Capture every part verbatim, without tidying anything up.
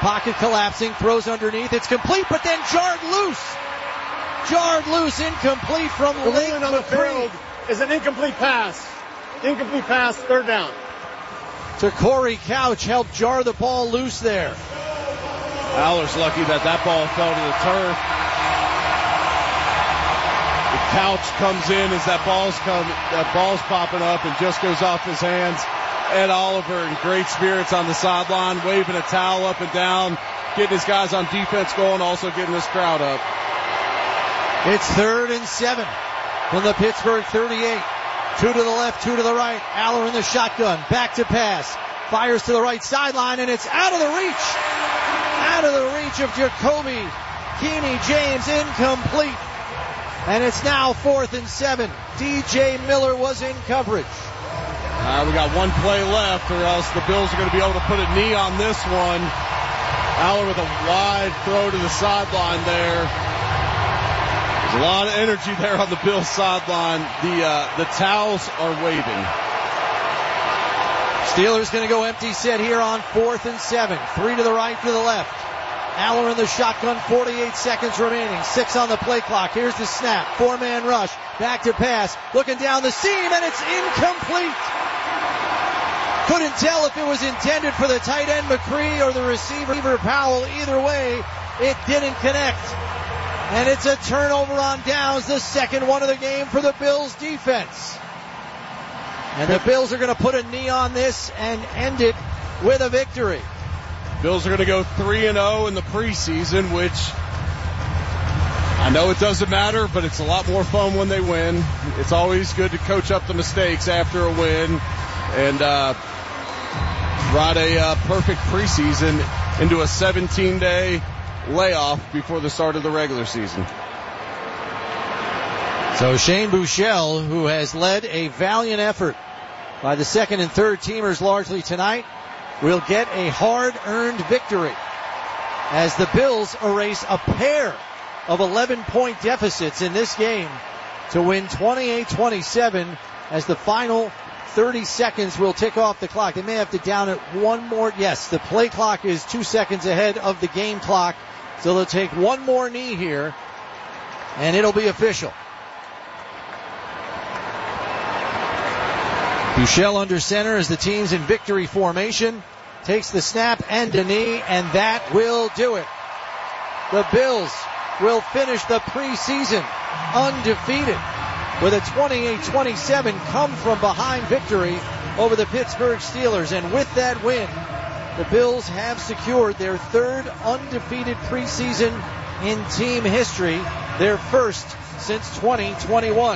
Pocket collapsing, throws underneath. It's complete, but then jarred loose. Jarred loose, incomplete from the Lake ruling on the field is an incomplete pass. Incomplete pass, third down. To Corey Couch, helped jar the ball loose there. Aller's lucky that that ball fell to the turf. The Couch comes in as that ball's come, that ball's popping up and just goes off his hands. Ed Oliver in great spirits on the sideline, waving a towel up and down, getting his guys on defense going, also getting this crowd up. It's third and seven from the Pittsburgh thirty-eight. Two to the left, two to the right. Aller in the shotgun, back to pass. Fires to the right sideline, and it's out of the reach. Out of the reach of Jacoby Keeney James, incomplete. And it's now fourth and seven. D J Miller was in coverage. All right, we got one play left, or else the Bills are going to be able to put a knee on this one. Aller with a wide throw to the sideline there. There's a lot of energy there on the Bills sideline. The uh, the towels are waving. Steelers going to go empty set here on fourth and seven. Three to the right, to the left. Aller in the shotgun, forty-eight seconds remaining. Six on the play clock. Here's the snap. Four-man rush. Back to pass. Looking down the seam, and it's incomplete. Couldn't tell if it was intended for the tight end McCree or the receiver Powell. Either way, it didn't connect. And it's a turnover on downs, the second one of the game for the Bills defense. And the Bills are going to put a knee on this and end it with a victory. Bills are going to go three and oh in the preseason, which I know it doesn't matter, but it's a lot more fun when they win. It's always good to coach up the mistakes after a win and uh, ride a uh, perfect preseason into a seventeen-day layoff before the start of the regular season. So Shane Buechele, who has led a valiant effort by the second and third teamers largely tonight, will get a hard-earned victory as the Bills erase a pair of eleven-point deficits in this game to win twenty-eight twenty-seven as the final thirty seconds will tick off the clock. They may have to down it one more. Yes, the play clock is two seconds ahead of the game clock, so they'll take one more knee here, and it'll be official. Buechele under center as the team's in victory formation. Takes the snap and a knee, and that will do it. The Bills will finish the preseason undefeated with a twenty-eight twenty-seven come-from-behind victory over the Pittsburgh Steelers. And with that win, the Bills have secured their third undefeated preseason in team history, their first since twenty twenty-one.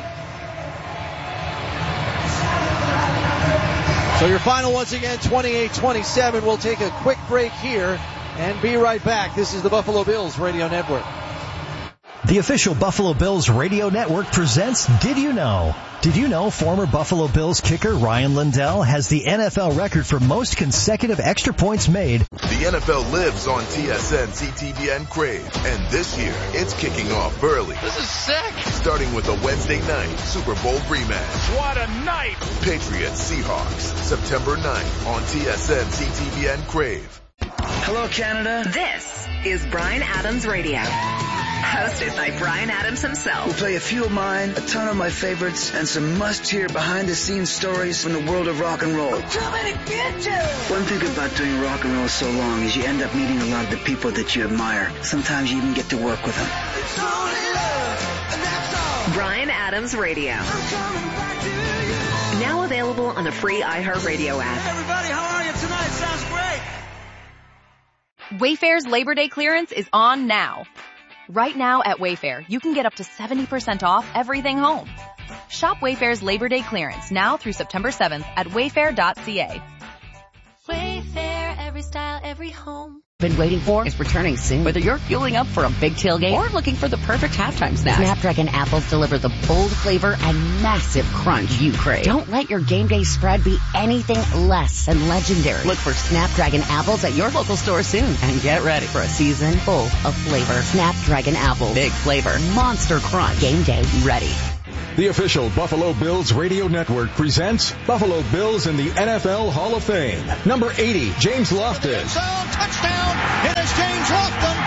So your final once again, twenty-eight twenty-seven. We'll take a quick break here and be right back. This is the Buffalo Bills Radio Network. The official Buffalo Bills Radio Network presents Did You Know? Did you know former Buffalo Bills kicker Ryan Lindell has the N F L record for most consecutive extra points made? The N F L lives on T S N, C T V N Crave, and this year it's kicking off early. This is sick! Starting with a Wednesday night Super Bowl rematch. What a night! Patriots Seahawks, September ninth on T S N, C T V N Crave. Hello, Canada. This is Bryan Adams Radio. Hosted by Bryan Adams himself. We'll play a few of mine, a ton of my favorites, and some must-hear behind-the-scenes stories from the world of rock and roll. I'm coming to get you! One thing about doing rock and roll so long is you end up meeting a lot of the people that you admire. Sometimes you even get to work with them. It's only love, and that's all. Bryan Adams Radio. I'm coming back to you. Now available on the free iHeartRadio app. Hey everybody, how are you tonight? Sounds great. Wayfair's Labor Day clearance is on now. Right now at Wayfair, you can get up to seventy percent off everything home. Shop Wayfair's Labor Day clearance now through September seventh at wayfair dot c a. Wayfair, every style, every home. Been waiting for is returning soon. Whether you're fueling up for a big tailgate or looking for the perfect halftime snack, Snapdragon apples deliver the bold flavor and massive crunch you crave. Don't let your game day spread be anything less than legendary. Look for Snapdragon apples at your local store soon and get ready for a season full of flavor. Snapdragon apples, big flavor, monster crunch, game day ready. The official Buffalo Bills Radio Network presents Buffalo Bills in the N F L Hall of Fame. Number eighty, James Loftus. Touchdown! Hit a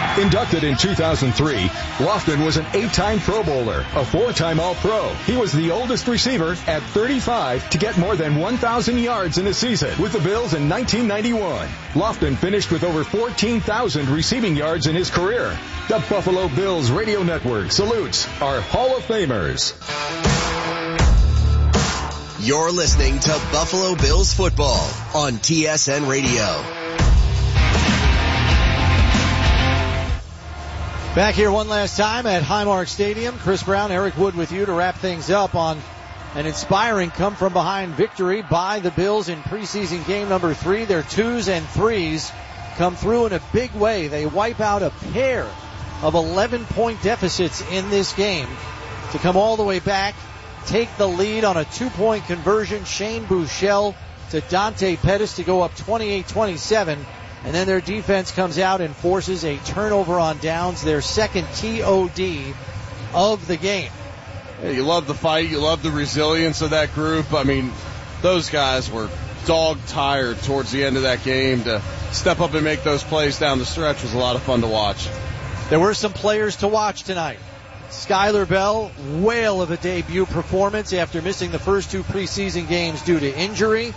Inducted in two thousand three, Lofton was an eight-time Pro Bowler, a four-time All-Pro. He was the oldest receiver at thirty-five to get more than one thousand yards in a season with the Bills in nineteen ninety-one. Lofton finished with over fourteen thousand receiving yards in his career. The Buffalo Bills Radio Network salutes our Hall of Famers. You're listening to Buffalo Bills football on T S N Radio. Back here one last time at Highmark Stadium. Chris Brown, Eric Wood with you to wrap things up on an inspiring come-from-behind victory by the Bills in preseason game number three. Their twos and threes come through in a big way. They wipe out a pair of eleven-point deficits in this game to come all the way back, take the lead on a two-point conversion. Shane Buechele to Dante Pettis to go up twenty-eight twenty-seven. And then their defense comes out and forces a turnover on downs, their second T O D of the game. Yeah, you love the fight. You love the resilience of that group. I mean, those guys were dog-tired towards the end of that game. To step up and make those plays down the stretch was a lot of fun to watch. There were some players to watch tonight. Skylar Bell, whale of a debut performance after missing the first two preseason games due to injury.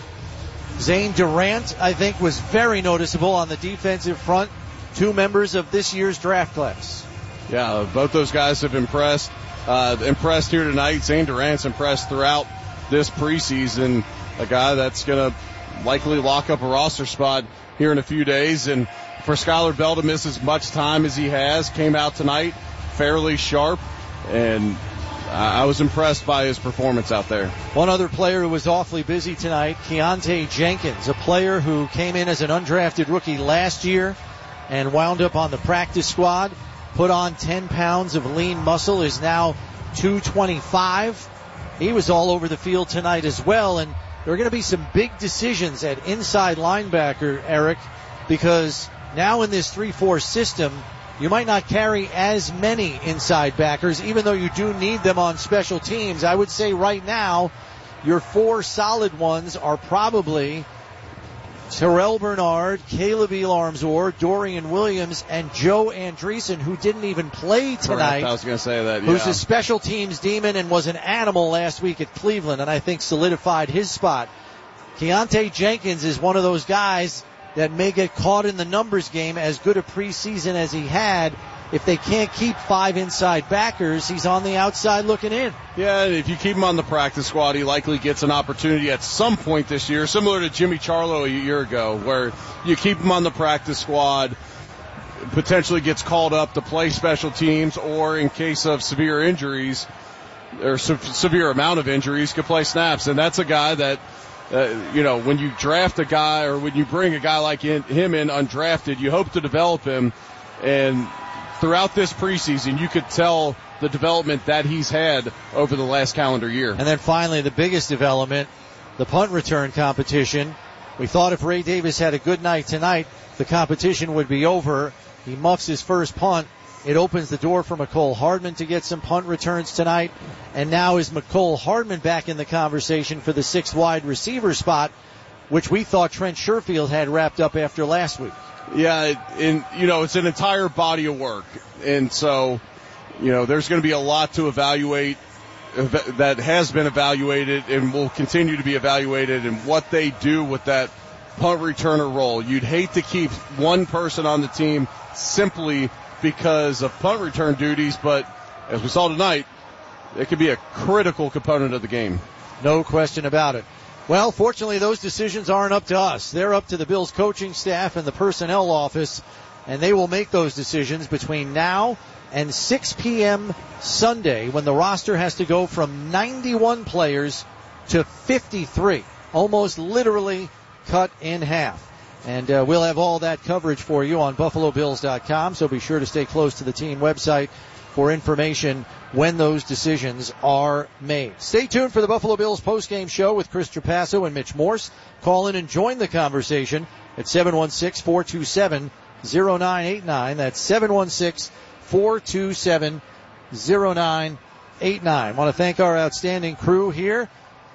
Zane Durant, I think, was very noticeable on the defensive front. Two members of this year's draft class. Yeah, both those guys have impressed. Uh, impressed here tonight. Zane Durant's impressed throughout this preseason. A guy that's going to likely lock up a roster spot here in a few days. And for Skylar Bell to miss as much time as he has, came out tonight fairly sharp. And I was impressed by his performance out there. One other player who was awfully busy tonight, Keontae Jenkins, a player who came in as an undrafted rookie last year and wound up on the practice squad, put on ten pounds of lean muscle, is now two twenty-five. He was all over the field tonight as well, and there are going to be some big decisions at inside linebacker, Eric, because now in this three four system, you might not carry as many inside backers, even though you do need them on special teams. I would say right now, your four solid ones are probably Terrell Bernard, Caleb Elarmzor, Dorian Williams, and Joe Andreessen, who didn't even play tonight. Correct. I was going to say that, yeah. Who's a special teams demon and was an animal last week at Cleveland, and I think solidified his spot. Keontae Jenkins is one of those guys that may get caught in the numbers game. As good a preseason as he had, if they can't keep five inside backers, he's on the outside looking in. Yeah, if you keep him on the practice squad, he likely gets an opportunity at some point this year, similar to Jimmy Charlo a year ago, where you keep him on the practice squad, potentially gets called up to play special teams, or in case of severe injuries, or se- severe amount of injuries, could play snaps. And that's a guy that, Uh, you know, when you draft a guy or when you bring a guy like in, him in undrafted, you hope to develop him. And throughout this preseason, you could tell the development that he's had over the last calendar year. And then finally, the biggest development, the punt return competition. We thought if Ray Davis had a good night tonight, the competition would be over. He muffs his first punt. It opens the door for Mecole Hardman to get some punt returns tonight. And now is Mecole Hardman back in the conversation for the sixth wide receiver spot, which we thought Trent Sherfield had wrapped up after last week. Yeah, and, you know, it's an entire body of work. And so, you know, there's going to be a lot to evaluate that has been evaluated and will continue to be evaluated, and what they do with that punt returner role. You'd hate to keep one person on the team simply because of punt return duties, but as we saw tonight, it could be a critical component of the game. No question about it. Well, fortunately, those decisions aren't up to us. They're up to the Bills coaching staff and the personnel office, and they will make those decisions between now and six p.m. Sunday, when the roster has to go from ninety-one players to fifty-three, almost literally cut in half. And uh, we'll have all that coverage for you on Buffalo Bills dot com, so be sure to stay close to the team website for information when those decisions are made. Stay tuned for the Buffalo Bills postgame show with Chris Trapasso and Mitch Morse. Call in and join the conversation at seven one six, four two seven, zero nine eight nine. That's seven one six, four two seven, zero nine eight nine. I want to thank our outstanding crew here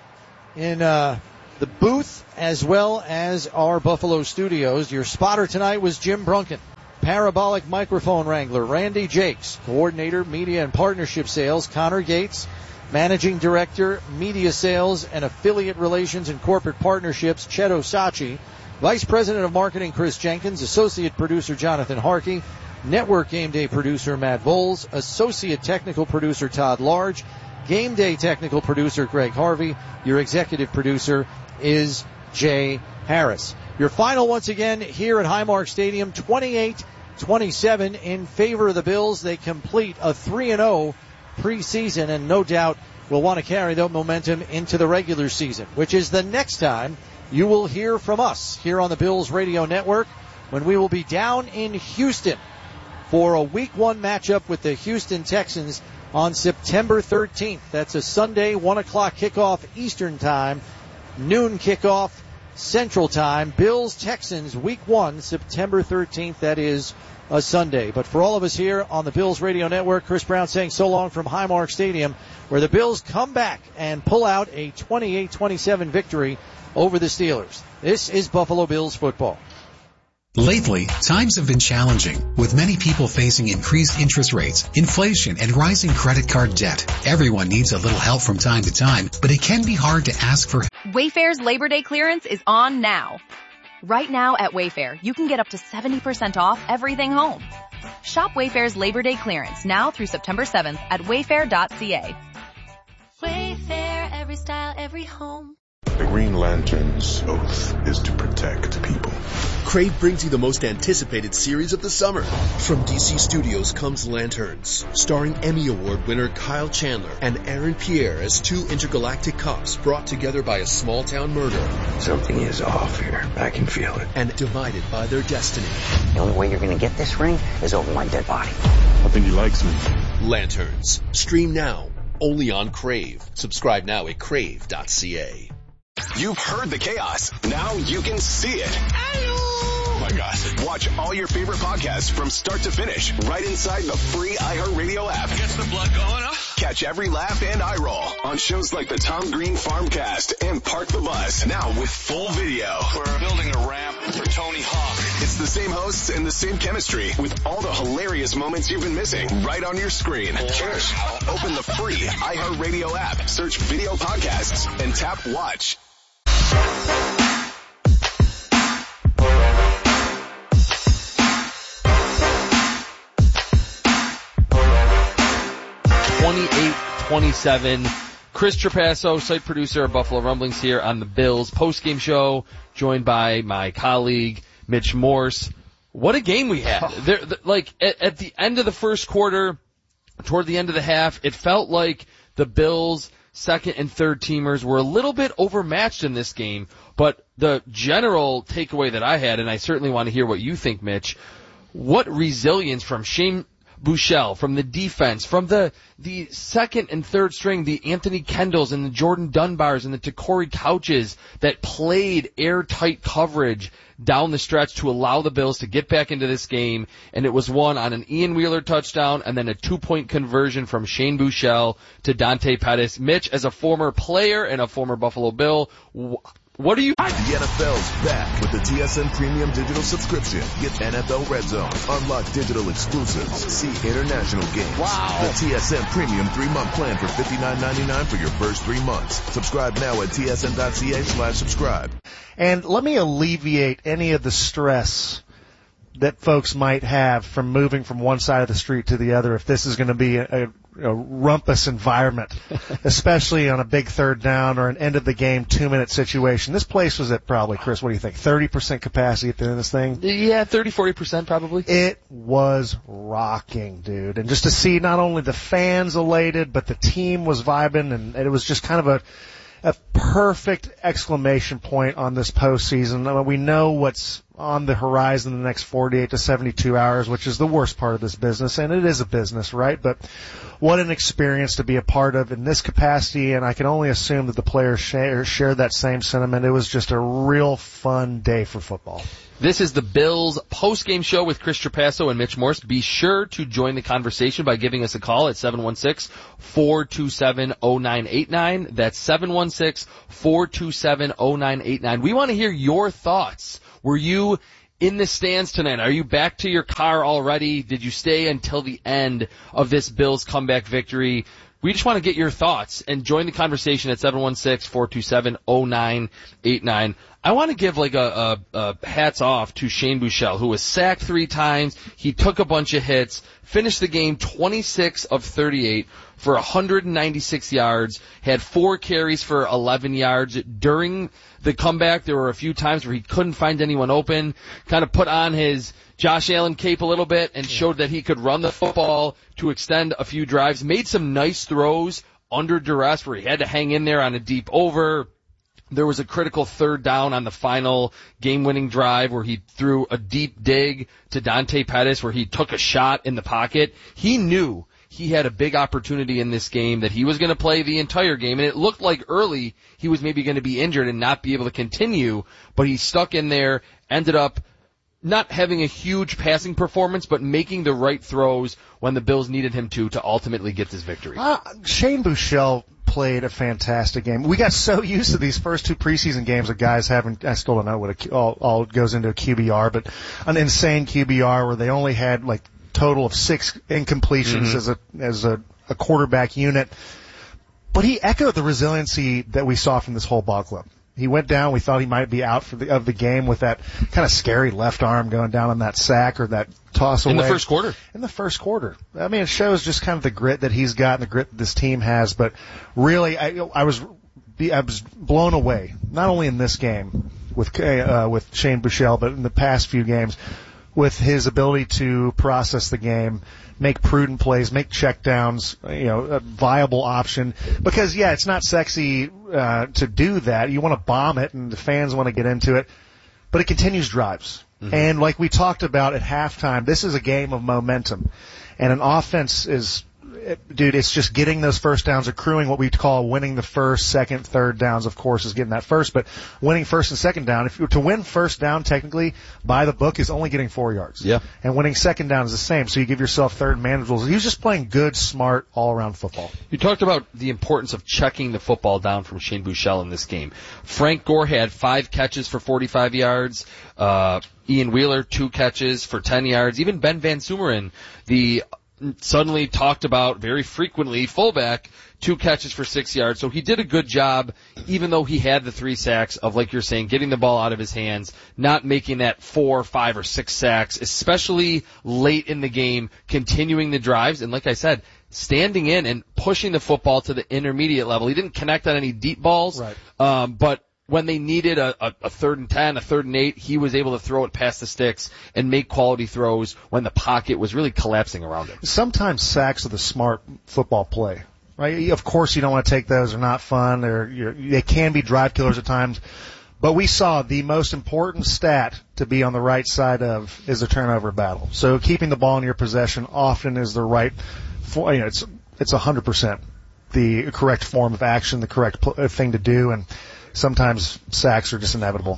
in uh the booth as well as our Buffalo studios. Your spotter tonight was Jim Brunken. Parabolic Microphone Wrangler, Randy Jakes. Coordinator, Media and Partnership Sales, Connor Gates. Managing Director, Media Sales and Affiliate Relations and Corporate Partnerships, Chet Osachi. Vice President of Marketing, Chris Jenkins. Associate Producer, Jonathan Harkey. Network Game Day Producer, Matt Voles. Associate Technical Producer, Todd Large. Game Day Technical Producer, Greg Harvey. Your Executive Producer is Jay Harris. Your final once again here at Highmark Stadium, twenty-eight twenty-seven in favor of the Bills. They complete a three and oh preseason, and no doubt will want to carry that momentum into the regular season, which is the next time you will hear from us here on the Bills Radio Network, when we will be down in Houston for a week one matchup with the Houston Texans on September thirteenth. That's a Sunday, one o'clock kickoff Eastern Time, noon kickoff Central Time. Bills Texans week one, September thirteenth. That is a Sunday. But for all of us here on the Bills Radio Network, Chris Brown saying so long from Highmark Stadium, where the Bills come back and pull out a twenty-eight twenty-seven victory over the Steelers. This is Buffalo Bills football. Lately, times have been challenging, with many people facing increased interest rates, inflation, and rising credit card debt. Everyone needs a little help from time to time, but it can be hard to ask for. Wayfair's Labor Day clearance is on now. Right now at Wayfair, you can get up to seventy percent off everything home. Shop Wayfair's Labor Day clearance now through September seventh at wayfair dot c a. Wayfair, every style, every home. The Green Lantern's oath is to protect people. Crave brings you the most anticipated series of the summer. From D C Studios comes Lanterns, starring Emmy Award winner Kyle Chandler and Aaron Pierre as two intergalactic cops brought together by a small-town murder. Something is off here. I can feel it. And divided by their destiny. The only way you're going to get this ring is over my dead body. I think he likes me. Lanterns. Stream now. Only on Crave. Subscribe now at crave dot c a. You've heard the chaos. Now you can see it. Oh my gosh. Watch all your favorite podcasts from start to finish right inside the free iHeartRadio app. Gets the blood going, huh? Catch every laugh and eye roll on shows like the Tom Green Farmcast and Park the Bus. Now with full video. We're building a ramp for Tony Hawk. It's the same hosts and the same chemistry with all the hilarious moments you've been missing right on your screen. Cheers. Open the free iHeartRadio app, search video podcasts, and tap watch. twenty-eight twenty-seven. Chris Trapasso, site producer of Buffalo Rumblings, here on the Bills postgame show, joined by my colleague Mitch Morse. What a game we had! There, the, like at, at the end of the first quarter, toward the end of the half, it felt like the Bills' second and third teamers were a little bit overmatched in this game. But the general takeaway that I had, and I certainly want to hear what you think, Mitch, what resilience from Shane Buechele, from the defense, from the the second and third string, the Anthony Kendalls and the Jordan Dunbars and the Takori Couches that played airtight coverage down the stretch to allow the Bills to get back into this game. And it was won on an Ian Wheeler touchdown and then a two-point conversion from Shane Buechele to Dante Pettis. Mitch, as a former player and a former Buffalo Bill, what are you... The N F L's back with the T S N Premium Digital Subscription. Get N F L Red Zone, unlock digital exclusives, see international games. Wow. The T S N Premium three-month plan for fifty-nine ninety-nine for your first three months. Subscribe now at T S N dot C A slash subscribe. And let me alleviate any of the stress that folks might have from moving from one side of the street to the other if this is going to be a, a, a rumpus environment, especially on a big third down or an end-of-the-game two-minute situation. This place was at probably, Chris, what do you think, thirty percent capacity at the end of this thing? Yeah, thirty, forty percent probably. It was rocking, dude. And just to see not only the fans elated, but the team was vibing, and, and it was just kind of a a perfect exclamation point on this postseason. I mean, we know what's on the horizon in the next forty-eight to seventy-two hours, which is the worst part of this business, and it is a business, right? But what an experience to be a part of in this capacity, and I can only assume that the players share, shared that same sentiment. It was just a real fun day for football. This is the Bills post-game show with Chris Trapasso and Mitch Morse. Be sure to join the conversation by giving us a call at seven one six, four two seven, zero nine eight nine. That's seven one six, four two seven, zero nine eight nine. We want to hear your thoughts. Were you in the stands tonight? Are you back to your car already? Did you stay until the end of this Bills comeback victory? We just want to get your thoughts and join the conversation at seven one six, four two seven, zero nine eight nine. I want to give like a, a, a hats off to Shane Buechele, who was sacked three times. He took a bunch of hits, finished the game twenty-six of thirty-eight for one hundred ninety-six yards, had four carries for eleven yards. During the comeback, there were a few times where he couldn't find anyone open, kind of put on his Josh Allen cape a little bit and showed that he could run the football to extend a few drives, made some nice throws under duress where he had to hang in there on a deep over. There was a critical third down on the final game-winning drive where he threw a deep dig to Dante Pettis where he took a shot in the pocket. He knew he had a big opportunity in this game, that he was going to play the entire game, and it looked like early he was maybe going to be injured and not be able to continue, but he stuck in there, ended up not having a huge passing performance, but making the right throws when the Bills needed him to to ultimately get this victory. Uh, Shane Buechele played a fantastic game. We got so used to these first two preseason games of guys having, I still don't know what a, all, all goes into a Q B R, but an insane Q B R where they only had like total of six incompletions mm-hmm. as a, as a, a quarterback unit. But he echoed the resiliency that we saw from this whole ball club. He went down. We thought he might be out for the, of the game with that kind of scary left arm going down on that sack or that toss away. In the first quarter. In the first quarter. I mean, it shows just kind of the grit that he's got and the grit that this team has. But really, I, I was, I was blown away, not only in this game with, uh, with Shane Buechele, but in the past few games with his ability to process the game, make prudent plays, make checkdowns, you know, a viable option. Because, yeah, it's not sexy uh, to do that. You want to bomb it, and the fans want to get into it. But it continues drives. Mm-hmm. And like we talked about at halftime, this is a game of momentum. And an offense is, dude, it's just getting those first downs, accruing what we call winning the first, second, third downs, of course, is getting that first. But winning first and second down, if you were to win first down, technically, by the book, is only getting four yards. Yeah. And winning second down is the same. So you give yourself third and manageable. He was just playing good, smart, all-around football. You talked about the importance of checking the football down from Shane Buechele in this game. Frank Gore had five catches for forty-five yards. Uh, Ian Wheeler, two catches for ten yards. Even Ben Van Sumeren, the suddenly talked about very frequently fullback, two catches for six yards. So he did a good job, even though he had the three sacks of, like you're saying, getting the ball out of his hands, not making that four, five, or six sacks, especially late in the game, continuing the drives. And like I said, standing in and pushing the football to the intermediate level. He didn't connect on any deep balls, right. um, but when they needed a, a, a third and ten, a third and eight, he was able to throw it past the sticks and make quality throws when the pocket was really collapsing around him. Sometimes sacks are the smart football play, right? Of course you don't want to take those. They're not fun. They're, you're, they can be drive killers at times. But we saw the most important stat to be on the right side of is the turnover battle. So keeping the ball in your possession often is the right, for, you know, it's, it's one hundred percent the correct form of action, the correct pl- thing to do, and sometimes sacks are just inevitable.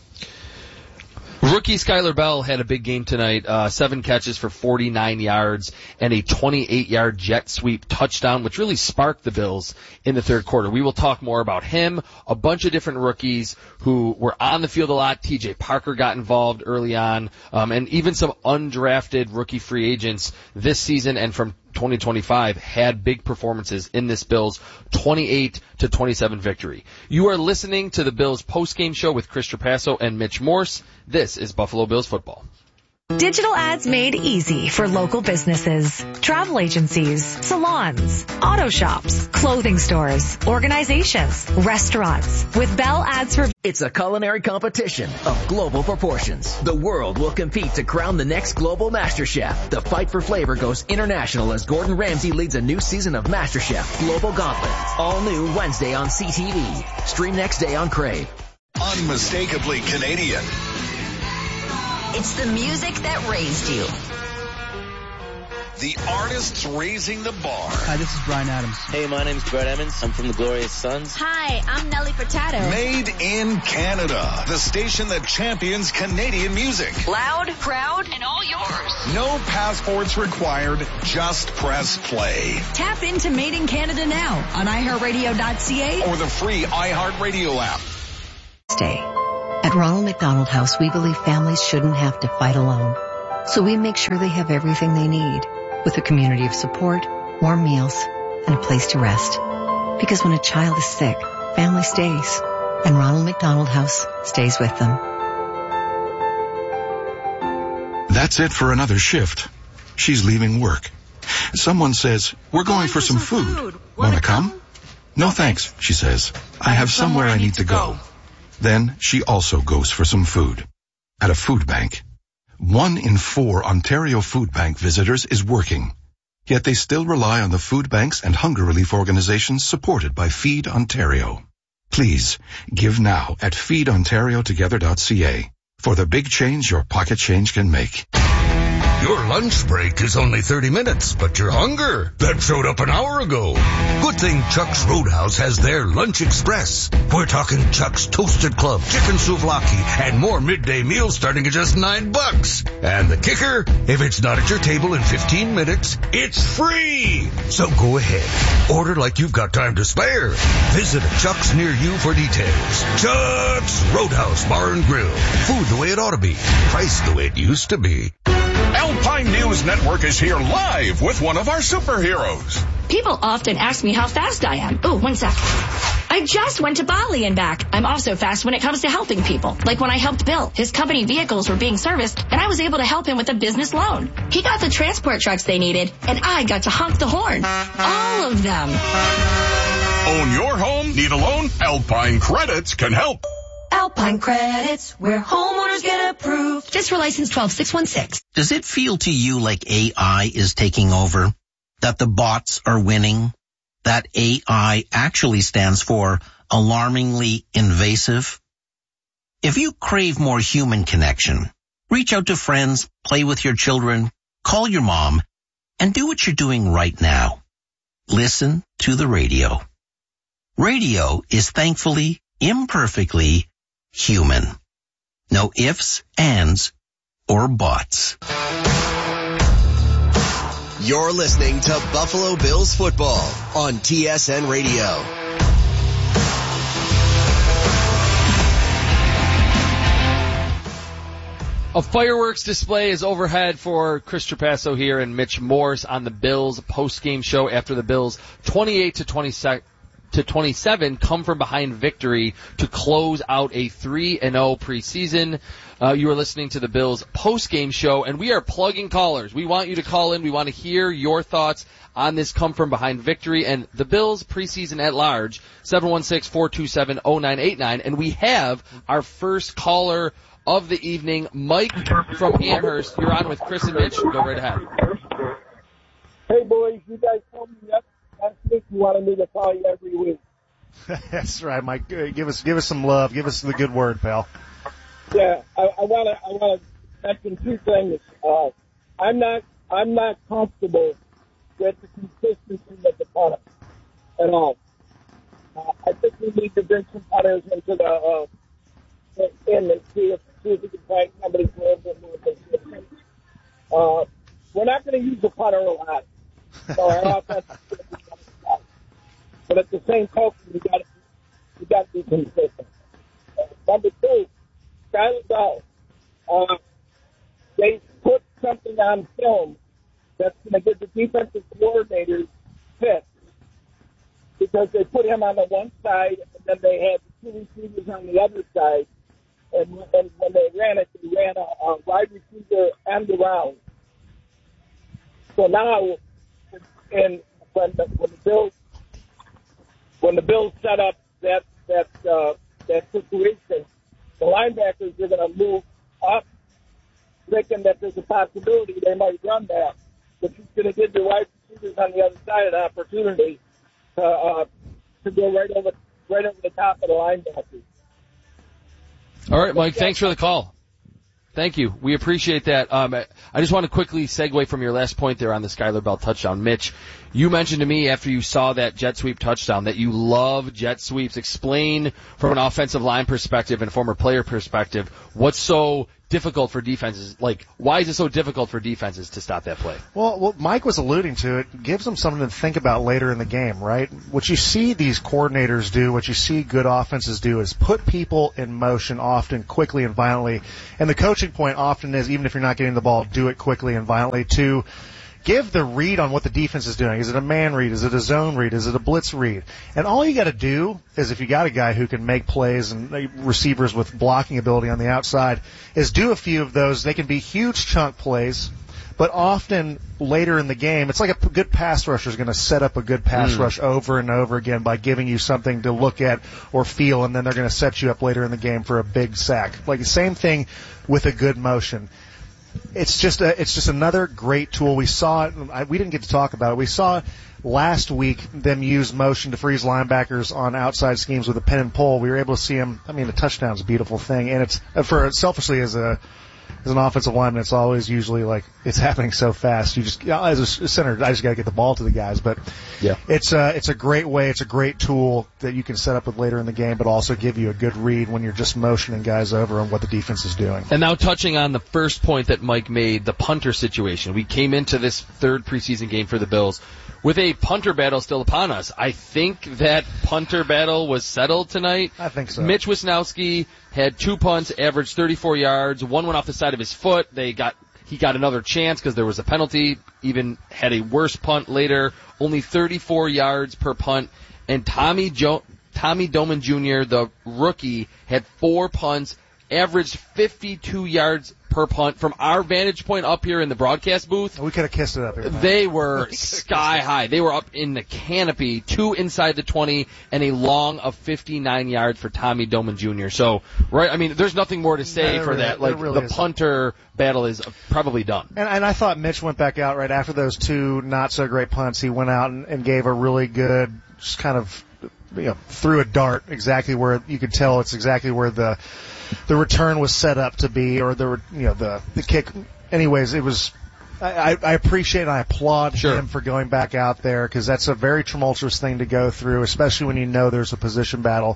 Rookie Skylar Bell had a big game tonight, uh, seven catches for forty-nine yards and a twenty-eight yard jet sweep touchdown, which really sparked the Bills in the third quarter. We will talk more about him, a bunch of different rookies who were on the field a lot. T J Parker got involved early on, um, and even some undrafted rookie free agents this season and from twenty twenty-five had big performances in this Bills twenty-eight to twenty-seven victory. You are listening to the Bills postgame show with Chris Trapasso and Mitch Morse. This is Buffalo Bills football. Digital ads made easy for local businesses, travel agencies, salons, auto shops, clothing stores, organizations, restaurants. With Bell Ads for... It's a culinary competition of global proportions. The world will compete to crown the next global master chef. The fight for flavor goes international as Gordon Ramsay leads a new season of MasterChef Global Gauntlet. All new Wednesday on C T V. Stream next day on Crave. Unmistakably Canadian. It's the music that raised you. The artists raising the bar. Hi, this is Bryan Adams. Hey, my name's Brett Emmons. I'm from the Glorious Sons. Hi, I'm Nelly Furtado. Made in Canada. The station that champions Canadian music. Loud, proud, and all yours. No passports required. Just press play. Tap into Made in Canada now on i heart radio dot c a or the free iHeartRadio app. Stay. At At Ronald McDonald House, we believe families shouldn't have to fight alone. So we make sure they have everything they need, with a community of support, warm meals, and a place to rest. Because when a child is sick, family stays, and Ronald McDonald House stays with them. That's it for another shift. She's leaving work. Someone says, we're going for some food. Want to come? No thanks, she says. I have somewhere I need to go. Then she also goes for some food. At a food bank. One in four Ontario Food Bank visitors is working. Yet they still rely on the food banks and hunger relief organizations supported by Feed Ontario. Please, give now at feed ontario together dot c a for the big change your pocket change can make. Your lunch break is only thirty minutes, but your hunger, that showed up an hour ago. Good thing Chuck's Roadhouse has their Lunch Express. We're talking Chuck's Toasted Club, Chicken Souvlaki, and more midday meals starting at just nine bucks. And the kicker, if it's not at your table in fifteen minutes, it's free. So go ahead. Order like you've got time to spare. Visit a Chuck's near you for details. Chuck's Roadhouse Bar and Grill. Food the way it ought to be. Price the way it used to be. Alpine News Network is here live with one of our superheroes. People often ask me how fast I am. Oh, one sec. I just went to Bali and back. I'm also fast when it comes to helping people. Like when I helped Bill. His company vehicles were being serviced, and I was able to help him with a business loan. He got the transport trucks they needed, and I got to honk the horn. All of them. Own your home? Need a loan? Alpine Credits can help. Alpine Credits, where homeowners get approved. Just for license twelve six one six. Does it feel to you like A I is taking over? That the bots are winning? That A I actually stands for alarmingly invasive? If you crave more human connection, reach out to friends, play with your children, call your mom, and do what you're doing right now. Listen to the radio. Radio is thankfully, imperfectly, human. No ifs, ands, or buts. You're listening to Buffalo Bills football on T S N Radio. A fireworks display is overhead for Chris Trapasso here and Mitch Morse on the Bills post-game show after the Bills twenty-eight to twenty-seven to twenty-seven come from behind victory to close out a three and oh preseason. Uh, you are listening to the Bills post-game show, and we are plugging callers. We want you to call in. We want to hear your thoughts on this come from behind victory and the Bills preseason at large, seven one six, four two seven, oh nine eight nine. And we have our first caller of the evening, Mike from Amherst. You're on with Chris and Mitch. Go right ahead. Hey, boys, you guys told me yesterday. Last week you wanted me to call you every week. That's right, Mike. Give us, give us some love. Give us the good word, pal. Yeah, I want to, I want to mention two things. Uh, I'm not, I'm not comfortable with the consistency of the putter at all. Uh, I think we need to bring some putters into the uh, in and see if, see if we can find somebody who's a little bit more consistent. Uh, we're not going to use the putter a lot. So our offense is going to be better. But at the same token, we got to we got to be consistent. Uh, number two, Skyler Bell. Uh, they put something on film that's going to give the defensive coordinators fits because they put him on the one side and then they had the two receivers on the other side. And, and when they ran it, they ran a, a wide receiver and around. So now, and when the, when the Bills when the Bills set up that that uh, that situation, the linebackers are going to move up, thinking that there's a possibility they might run that, but he's going to give the wide receivers on the other side an opportunity to uh, to go right over right over the top of the linebackers. All right, Mike. Thanks for the call. Thank you. We appreciate that. Um, I just want to quickly segue from your last point there on the Skyler Bell touchdown. Mitch, you mentioned to me after you saw that jet sweep touchdown that you love jet sweeps. Explain from an offensive line perspective and former player perspective what's so difficult for defenses? Like, why is it so difficult for defenses to stop that play? Well, well, Mike was alluding to it. It gives them something to think about later in the game, right? What you see these coordinators do, what you see good offenses do, is put people in motion often, quickly and violently. And the coaching point often is, even if you're not getting the ball, do it quickly and violently to give the read on what the defense is doing. Is it a man read? Is it a zone read? Is it a blitz read? And all you got to do is, if you got a guy who can make plays and receivers with blocking ability on the outside, is do a few of those. They can be huge chunk plays, but often later in the game, it's like a good pass rusher is going to set up a good pass mm. rush over and over again by giving you something to look at or feel, and then they're going to set you up later in the game for a big sack. Like the same thing with a good motion. It's just a, it's just another great tool. We saw it. I, we didn't get to talk about it. We saw last week them use motion to freeze linebackers on outside schemes with a pin and pull. We were able to see them. I mean, a touchdown's a beautiful thing, and it's for selfishly as a as an offensive lineman, it's always usually like it's happening so fast. You just as a center, I just got to get the ball to the guys. But yeah, it's a it's a great way. It's a great tool that you can set up with later in the game, but also give you a good read when you're just motioning guys over on what the defense is doing. And now touching on the first point that Mike made, the punter situation. We came into this third preseason game for the Bills with a punter battle still upon us. I think that punter battle was settled tonight. I think so. Mitch Wisnowski had two punts, averaged thirty-four yards. One went off the side of his foot. They got he got another chance because there was a penalty. Even had a worse punt later. Only thirty-four yards per punt. And Tommy jo- Tommy Doman Junior, the rookie, had four punts, averaged fifty-two yards per punt. From our vantage point up here in the broadcast booth, we could have kissed it up here. Man. They were sky high. They were up in the canopy, two inside the twenty, and a long of fifty-nine yards for Tommy Doman Junior So, right, I mean, there's nothing more to say no, for really, that. Like, really the isn't. punter battle is probably done. And, and I thought Mitch went back out right after those two not so great punts. He went out and, and gave a really good, just kind of, you know, threw a dart exactly where you could tell it's exactly where the the return was set up to be, or the you know the the kick. Anyways, it was. I, I appreciate and I applaud sure. him for going back out there because that's a very tumultuous thing to go through, especially when you know there's a position battle.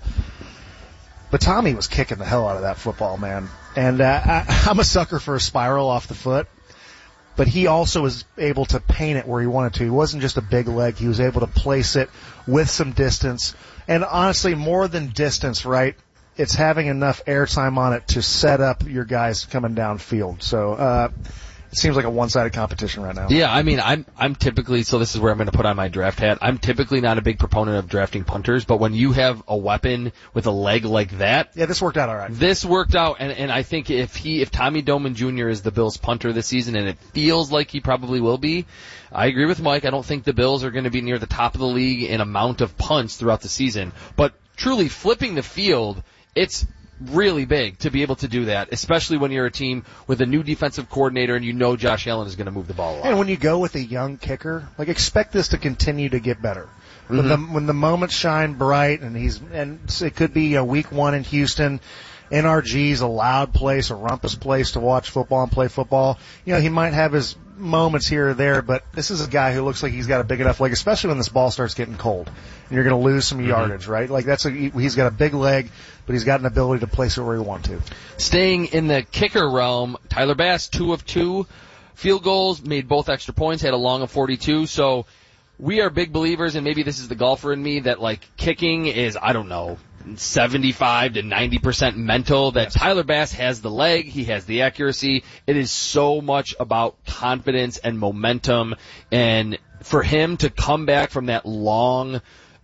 But Tommy was kicking the hell out of that football, man. And uh, I, I'm a sucker for a spiral off the foot. But he also was able to paint it where he wanted to. He wasn't just a big leg. He was able to place it with some distance. And honestly, more than distance, right? It's having enough airtime on it to set up your guys coming downfield. So, uh, it seems like a one-sided competition right now. Yeah, I mean, I'm I'm typically, so this is where I'm going to put on my draft hat. I'm typically not a big proponent of drafting punters, but when you have a weapon with a leg like that, yeah, this worked out all right. This worked out, and and I think if he, if Tommy Doman Junior is the Bills' punter this season, and it feels like he probably will be, I agree with Mike. I don't think the Bills are going to be near the top of the league in amount of punts throughout the season, but truly flipping the field, it's really big to be able to do that, especially when you're a team with a new defensive coordinator and you know Josh Allen is going to move the ball a lot. And when you go with a young kicker, like expect this to continue to get better. Mm-hmm. When the when the moments shine bright, and he's and it could be a week one in Houston, N R G's a loud place, a rumpus place to watch football and play football. You know, he might have his moments here or there, but this is a guy who looks like he's got a big enough leg, especially when this ball starts getting cold and you're going to lose some yardage, mm-hmm. right? Like that's a, he's got a big leg, but he's got an ability to place it where he wants to. Staying in the kicker realm, Tyler Bass, two of two field goals, made both extra points, had a long of forty-two. So we are big believers, and maybe this is the golfer in me, that like kicking is, I don't know, seventy-five to ninety percent mental, that Tyler Bass has the leg, he has the accuracy. It is so much about confidence and momentum, and for him to come back from that long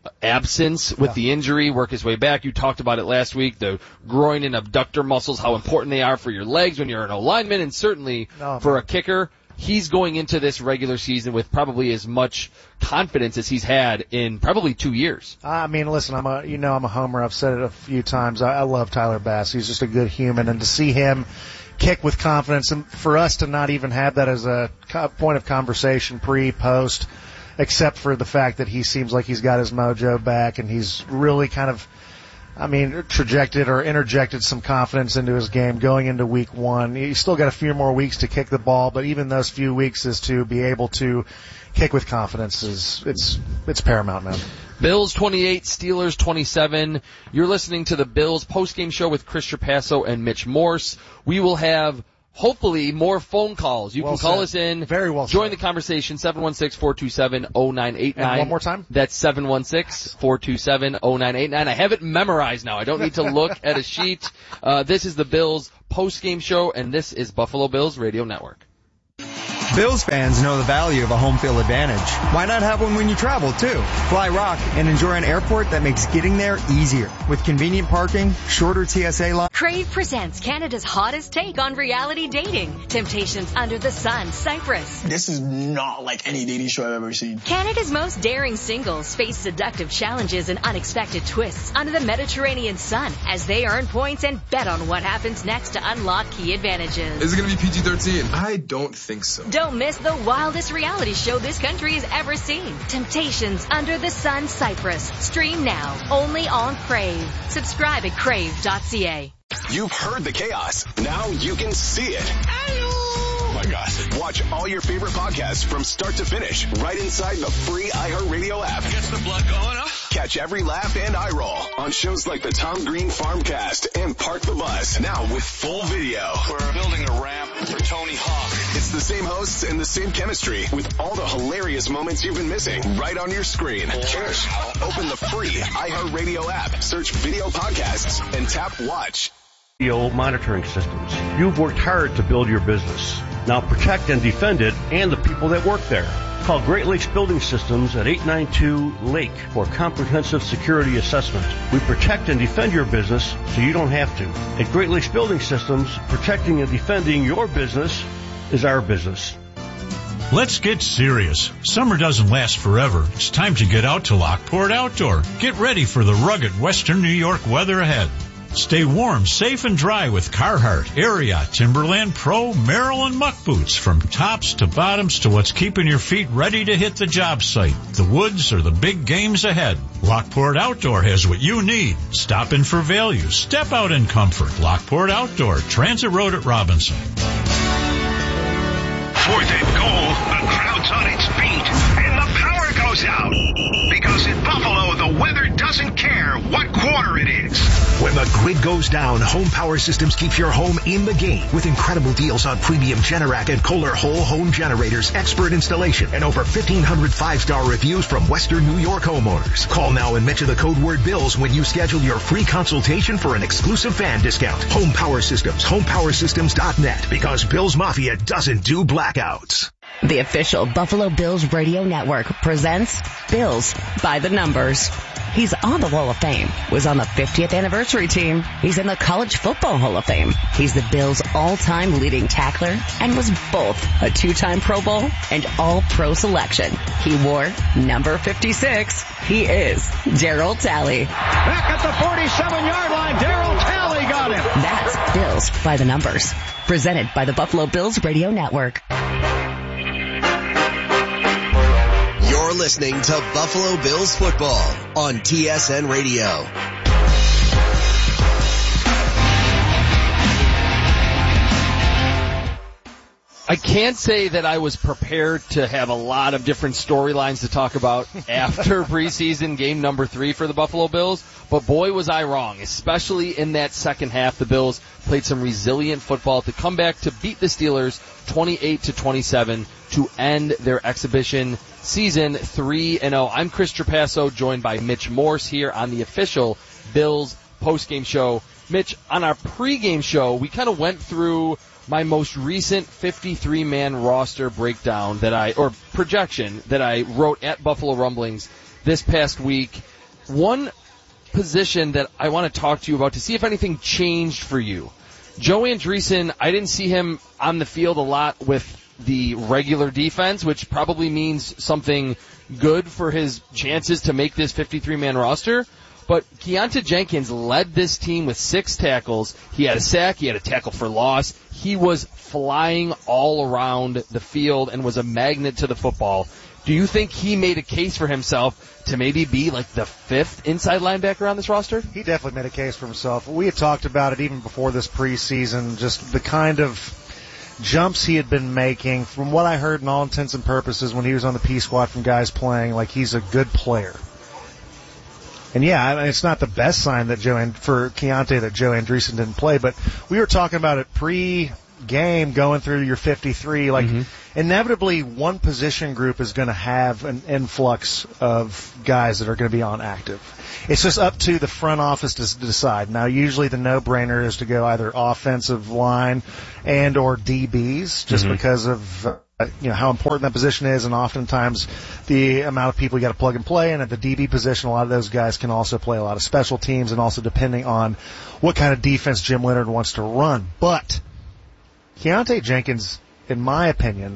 absence with yeah. the injury, work his way back. You talked about it last week, the groin and abductor muscles, how important they are for your legs when you're an O-lineman, and certainly no, for a kicker. He's going into this regular season with probably as much confidence as he's had in probably two years. I mean, listen, I'm a, you know, I'm a homer. I've said it a few times. I, I love Tyler Bass. He's just a good human, and to see him kick with confidence, and for us to not even have that as a point of conversation pre, post, except for the fact that he seems like he's got his mojo back, and he's really kind of, I mean, trajected or interjected some confidence into his game going into week one. He's still got a few more weeks to kick the ball, but even those few weeks is to be able to kick with confidence is, it's, it's paramount, man. Bills twenty-eight, Steelers twenty-seven. You're listening to the Bills postgame show with Chris Trapasso and Mitch Morse. We will have, hopefully, more phone calls. You well can call said. us in. Very well Join said. the conversation, seven one six, four two seven, zero nine eight nine. And one more time? That's seven one six, four two seven, zero nine eight nine. I have it memorized now. I don't need to look at a sheet. Uh, this is the Bills postgame show, and this is Buffalo Bills Radio Network. Bills fans know the value of a home field advantage. Why not have one when you travel, too? Fly Rock and enjoy an airport that makes getting there easier. With convenient parking, shorter T S A lines. Crave presents Canada's hottest take on reality dating. Temptations Under the Sun, Cyprus. This is not like any dating show I've ever seen. Canada's most daring singles face seductive challenges and unexpected twists under the Mediterranean sun as they earn points and bet on what happens next to unlock key advantages. Is it going to be P G thirteen? I don't think so. Don't miss the wildest reality show this country has ever seen. Temptations Under the Sun, Cyprus. Stream now, only on Crave. Subscribe at crave dot c a. You've heard the chaos. Now you can see it. Oh my gosh. Watch all your favorite podcasts from start to finish right inside the free iHeartRadio app. Gets the blood going up. Catch every laugh and eye roll on shows like the Tom Green Farmcast and Park the Bus. Now with full video. We're building a ramp for Tony Hawk. It's the same hosts and the same chemistry with all the hilarious moments you've been missing right on your screen. Cheers. Open the free iHeartRadio app, search video podcasts, and tap watch. Monitoring systems. You've worked hard to build your business. Now protect and defend it and the people that work there. Call Great Lakes Building Systems at eight nine two Lake for comprehensive security assessment. We protect and defend your business so you don't have to. At Great Lakes Building Systems, protecting and defending your business is our business. Let's get serious. Summer doesn't last forever. It's time to get out to Lockport Outdoor. Get ready for the rugged Western New York weather ahead. Stay warm, safe, and dry with Carhartt, Ariat, Timberland Pro, Merrill, and Muck boots. From tops to bottoms to what's keeping your feet ready to hit the job site, the woods, or the big games ahead. Lockport Outdoor has what you need. Stop in for value. Step out in comfort. Lockport Outdoor, Transit Road at Robinson. Fourth and goal, the crowd's on its feet, and the power goes out. Because in Buffalo, the weather doesn't care what quarter it is. When the grid goes down, Home Power Systems keeps your home in the game with incredible deals on premium Generac and Kohler whole home generators, expert installation, and over fifteen hundred five-star reviews from Western New York homeowners. Call now and mention the code word BILLS when you schedule your free consultation for an exclusive fan discount. Home Power Systems, home power systems dot net, because Bills Mafia doesn't do blackouts. The official Buffalo Bills Radio Network presents Bills by the Numbers. He's on the Wall of Fame, was on the fiftieth anniversary team. He's in the College Football Hall of Fame. He's the Bills' all-time leading tackler and was both a two-time Pro Bowl and All-Pro selection. He wore number fifty-six. He is Darryl Talley. Back at the forty-seven-yard line, Darryl Talley got him. That's Bills by the Numbers, presented by the Buffalo Bills Radio Network. You're listening to Buffalo Bills football on T S N Radio. I can't say that I was prepared to have a lot of different storylines to talk about after preseason game number three for the Buffalo Bills, but boy was I wrong, especially in that second half. The Bills played some resilient football to come back to beat the Steelers twenty-eight to twenty-seven to end their exhibition season three and oh. I'm Chris Trapasso, joined by Mitch Morse here on the official Bills postgame show. Mitch, on our pregame show, we kind of went through my most recent fifty-three man roster breakdown that I, or projection that I wrote at Buffalo Rumblings this past week. One position that I want to talk to you about to see if anything changed for you. Joe Andreessen, I didn't see him on the field a lot with the regular defense, which probably means something good for his chances to make this fifty-three man roster. But Keontae Jenkins led this team with six tackles. He had a sack. He had a tackle for loss. He was flying all around the field and was a magnet to the football. Do you think he made a case for himself to maybe be like the fifth inside linebacker on this roster? He definitely made a case for himself. We had talked about it even before this preseason, just the kind of jumps he had been making. From what I heard, in all intents and purposes, when he was on the P squad from guys playing, like he's a good player. And yeah, I mean, it's not the best sign that Joe and for Keontae that Joe Andreessen didn't play, but we were talking about it pre-game going through your fifty-three. Like mm-hmm. inevitably, one position group is going to have an influx of guys that are going to be on active. It's just up to the front office to decide. Now, usually the no-brainer is to go either offensive line and or D Bs, just mm-hmm. because of uh, you know how important that position is, and oftentimes the amount of people you got to plug and play. And at the D B position, a lot of those guys can also play a lot of special teams, and also depending on what kind of defense Jim Leonhard wants to run. But Keontae Jenkins, in my opinion,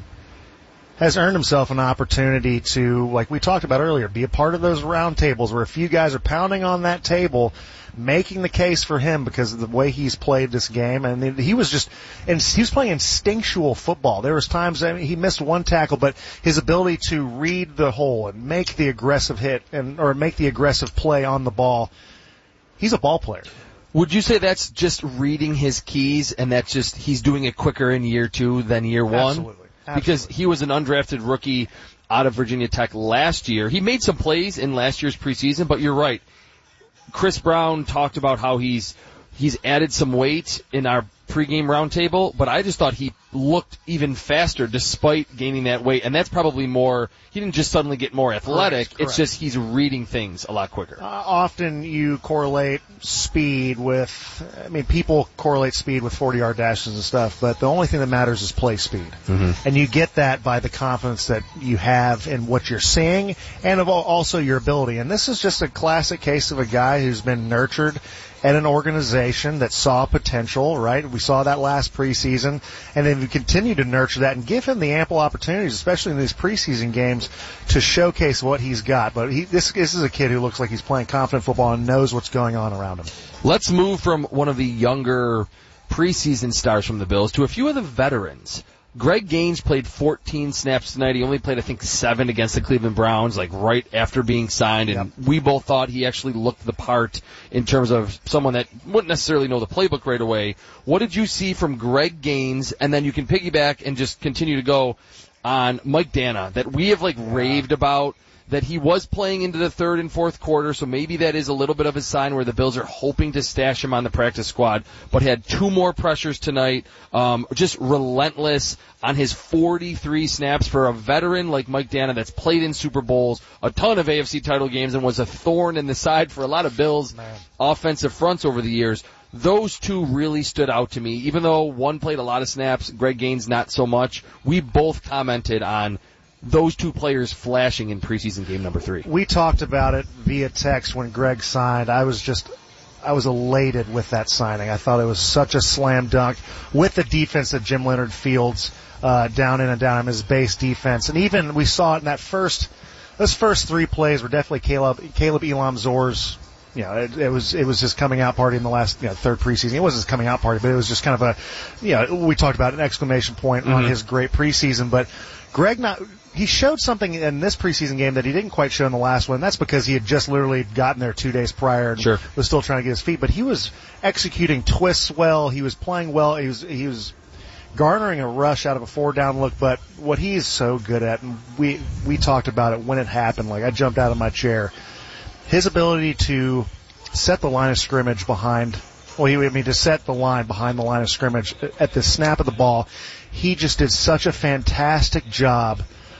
has earned himself an opportunity to, like we talked about earlier, be a part of those round tables where a few guys are pounding on that table, making the case for him because of the way he's played this game. And he was just, and he was playing instinctual football. There was times, I mean, he missed one tackle, but his ability to read the hole and make the aggressive hit and, or make the aggressive play on the ball, he's a ball player. Would you say that's just reading his keys, and that's just, he's doing it quicker in year two than year one? Absolutely. Absolutely. Because he was an undrafted rookie out of Virginia Tech last year. He made some plays in last year's preseason, but you're right. Chris Brown talked about how he's he's added some weight in our pregame roundtable, but I just thought he looked even faster despite gaining that weight, and that's probably more, he didn't just suddenly get more athletic, correct, it's correct. just he's reading things a lot quicker. Uh, often you correlate speed with, I mean, people correlate speed with forty-yard dashes and stuff, but the only thing that matters is play speed. Mm-hmm. And you get that by the confidence that you have in what you're seeing, and of also your ability. And this is just a classic case of a guy who's been nurtured at an organization that saw potential, right? We saw that last preseason, and then we continue to nurture that and give him the ample opportunities, especially in these preseason games, to showcase what he's got. But he, this, this is a kid who looks like he's playing confident football and knows what's going on around him. Let's move from one of the younger preseason stars from the Bills to a few of the veterans. Greg Gaines played fourteen snaps tonight. He only played, I think, seven against the Cleveland Browns, like right after being signed. And Yep. we both thought he actually looked the part in terms of someone that wouldn't necessarily know the playbook right away. What did you see from Greg Gaines? And then you can piggyback and just continue to go on Mike Dana, that we have like raved about, that he was playing into the third and fourth quarter, so maybe that is a little bit of a sign where the Bills are hoping to stash him on the practice squad, but had two more pressures tonight, um, just relentless on his forty-three snaps for a veteran like Mike Dana that's played in Super Bowls, a ton of A F C title games, and was a thorn in the side for a lot of Bills Man. offensive fronts over the years. Those two really stood out to me. Even though one played a lot of snaps, Greg Gaines not so much, we both commented on those two players flashing in preseason game number three. We talked about it via text when Greg signed. I was just, I was elated with that signing. I thought it was such a slam dunk with the defense that Jim Leonhard fields uh, down in and down on his base defense. And even we saw it in that first, those first three plays were definitely Caleb, Caleb Elam Zor's. You know, it, it was it was his coming out party in the last you know, third preseason. It wasn't his coming out party, but it was just kind of a, you know, we talked about an exclamation point mm-hmm. on his great preseason. But Greg not. He showed something in this preseason game that he didn't quite show in the last one. That's because he had just literally gotten there two days prior and sure. was still trying to get his feet. But he was executing twists well. He was playing well. He was he was garnering a rush out of a four-down look. But what he is so good at, and we we talked about it when it happened. Like I jumped out of my chair. His ability to set the line of scrimmage behind. Well, he I mean to set the line behind the line of scrimmage at the snap of the ball. He just did such a fantastic job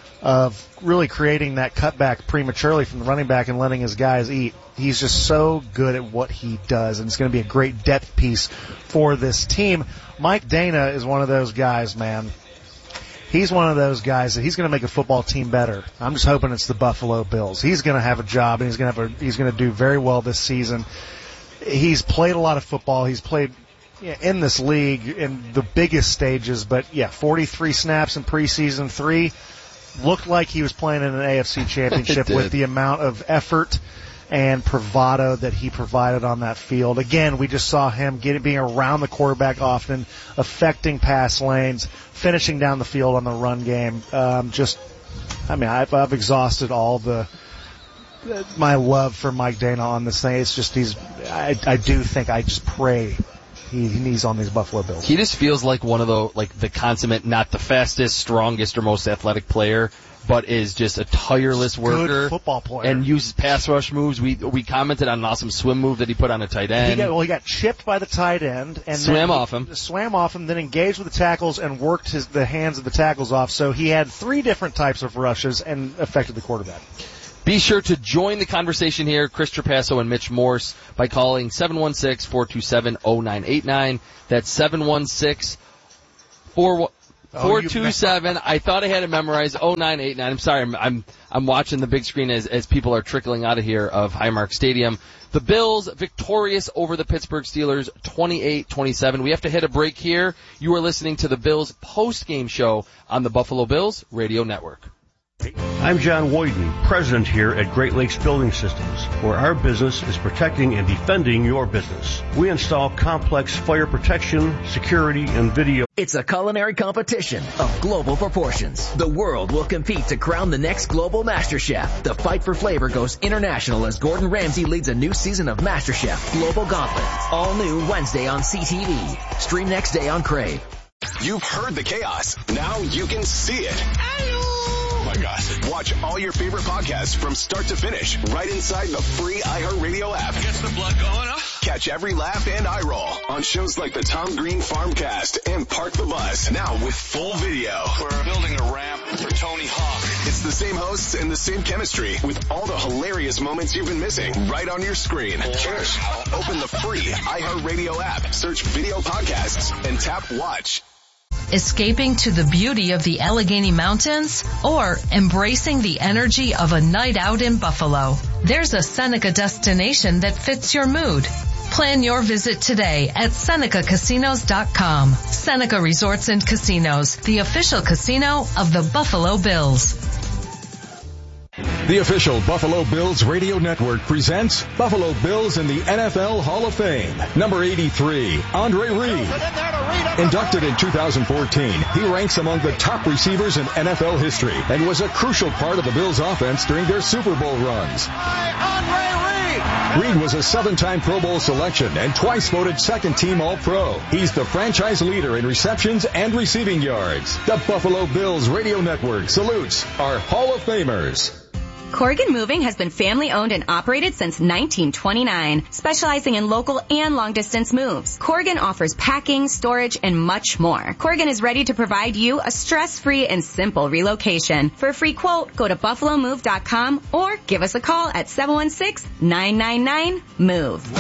of really creating that cutback prematurely from the running back and letting his guys eat. He's just so good at what he does, and it's going to be a great depth piece for this team. Mike Dana is one of those guys, man. He's one of those guys that he's going to make a football team better. I'm just hoping it's the Buffalo Bills. He's going to have a job, and he's going to have a, he's going to do very well this season. He's played a lot of football. He's played in this league in the biggest stages, but yeah, forty-three snaps in preseason three. Looked like he was playing in an A F C championship with the amount of effort and bravado that he provided on that field. Again, we just saw him getting, being around the quarterback often, affecting pass lanes, finishing down the field on the run game. Um, just, I mean, I've, I've exhausted all the, my love for Mike Dana on this thing. It's just, he's, I, I do think, I just pray he, he's on these Buffalo Bills. He just feels like one of the, like the consummate, not the fastest, strongest, or most athletic player, but is just a tireless worker. Good football player. And uses pass rush moves. We we commented on an awesome swim move that he put on a tight end. He got, well, he got chipped by the tight end. and Swam then off him. Swam off him, then engaged with the tackles and worked his, the hands of the tackles off. So he had three different types of rushes and affected the quarterback. Be sure to join the conversation here, Chris Trapasso and Mitch Morse, by calling seven one six, four two seven, zero nine eight nine. That's seven one six, four two seven. I thought I had it memorized. zero nine eight nine. I'm sorry. I'm, I'm, I'm watching the big screen as, as people are trickling out of here of Highmark Stadium. The Bills victorious over the Pittsburgh Steelers twenty-eight twenty-seven. We have to hit a break here. You are listening to the Bills post-game show on the Buffalo Bills Radio Network. I'm John Woyden, president here at Great Lakes Building Systems, where our business is protecting and defending your business. We install complex fire protection, security, and video. It's a culinary competition of global proportions. The world will compete to crown the next global master chef. The fight for flavor goes international as Gordon Ramsay leads a new season of MasterChef Global Gauntlet. All new Wednesday on C T V. Stream next day on Crave. You've heard the chaos. Now you can see it. Oh my gosh. Watch all your favorite podcasts from start to finish right inside the free iHeartRadio app. Gets the blood going, huh? Catch every laugh and eye roll on shows like the Tom Green Farmcast and Park the Bus. Now with full video. We're building a ramp for Tony Hawk. It's the same hosts and the same chemistry with all the hilarious moments you've been missing right on your screen. Cheers. Open the free iHeartRadio app, search video podcasts, and tap watch. Escaping to the beauty of the Allegheny Mountains or embracing the energy of a night out in Buffalo? There's a Seneca destination that fits your mood. Plan your visit today at Seneca Casinos dot com. Seneca Resorts and Casinos, the official casino of the Buffalo Bills. The official Buffalo Bills radio network presents Buffalo Bills in the N F L Hall of Fame. Number eighty-three, Andre Reed. Inducted in two thousand fourteen, he ranks among the top receivers in N F L history and was a crucial part of the Bills offense during their Super Bowl runs. Reed was a seven-time Pro Bowl selection and twice voted second-team All-Pro. He's the franchise leader in receptions and receiving yards. The Buffalo Bills radio network salutes our Hall of Famers. Corrigan Moving has been family-owned and operated since nineteen twenty-nine, specializing in local and long-distance moves. Corrigan offers packing, storage, and much more. Corrigan is ready to provide you a stress-free and simple relocation. For a free quote, go to buffalo move dot com or give us a call at seven one six, nine nine nine, MOVE.